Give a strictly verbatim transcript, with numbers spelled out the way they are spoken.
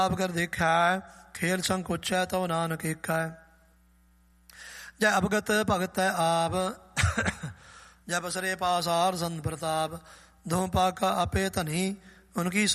ਆਪ ਕਰ ਦੇਖਿਆ ਖੇਲ ਸੰਕੋਚੈ ਤਉ ਨਾਨਕ ਏਕੈ। ਜੈ ਅਵਗਤ ਭਗਤ ਹੈ ਆਪ ਜੈ ਬਸਰੇ ਪਾਸਾਰ ਸੰਤ ਪ੍ਰਤਾਪ। ਦੋ ਪਾਕਾ ਆਪੇ ਧਨੀ ਉਨਕੀ